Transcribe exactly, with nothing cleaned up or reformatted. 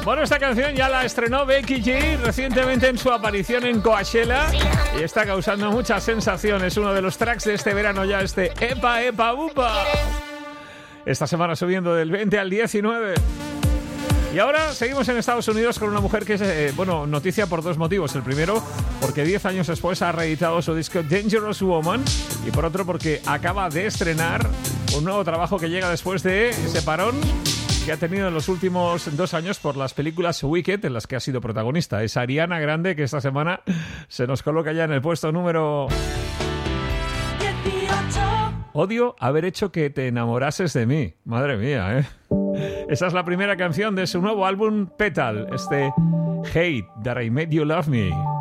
Bueno, esta canción ya la estrenó Becky G recientemente en su aparición en Coachella y está causando muchas sensaciones. Uno de los tracks de este verano ya, este Epa Epa Upa. Esta semana subiendo del veinte al diecinueve. Y ahora seguimos en Estados Unidos con una mujer que es, eh, bueno, noticia por dos motivos. El primero, porque diez años después ha reeditado su disco Dangerous Woman. Y por otro, porque acaba de estrenar un nuevo trabajo que llega después de ese parón que ha tenido en los últimos dos años por las películas Wicked, en las que ha sido protagonista. Es Ariana Grande, que esta semana se nos coloca ya en el puesto número... Odio haber hecho que te enamorases de mí. Madre mía, ¿eh? Esa es la primera canción de su nuevo álbum Petal, este Hate That I Made You Love Me.